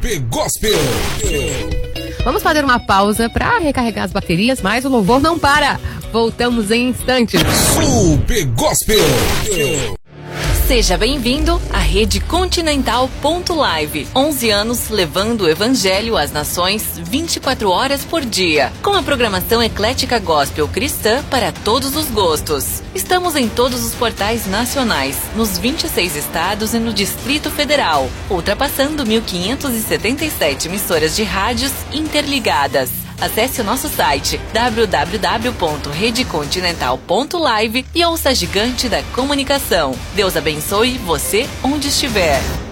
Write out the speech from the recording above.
Super Gospel. Vamos fazer uma pausa para recarregar as baterias, mas o louvor não para. Voltamos em instantes. Super Gospel. Seja bem-vindo à Rede Continental.live. 11 anos levando o Evangelho às nações 24 horas por dia. Com a programação eclética gospel cristã para todos os gostos. Estamos em todos os portais nacionais, nos 26 estados e no Distrito Federal, ultrapassando 1.577 emissoras de rádios interligadas. Acesse o nosso site www.redecontinental.live e ouça a gigante da comunicação. Deus abençoe você onde estiver.